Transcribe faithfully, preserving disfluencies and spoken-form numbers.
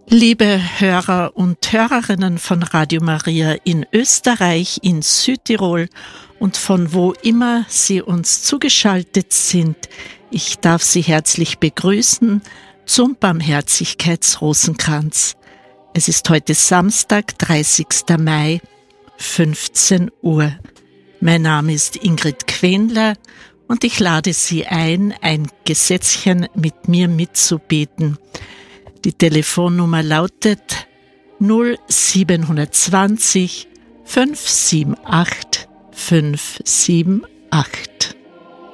Liebe Hörer und Hörerinnen von Radio Maria in Österreich, in Südtirol und von wo immer Sie uns zugeschaltet sind, ich darf Sie herzlich begrüßen zum Barmherzigkeitsrosenkranz. Es ist heute Samstag, dreißigster Mai, fünfzehn Uhr. Mein Name ist Ingrid Quenler und ich lade Sie ein, ein Gesetzchen mit mir mitzubeten. Die Telefonnummer lautet null siebenhundertzwanzig fünf sieben acht fünf sieben acht.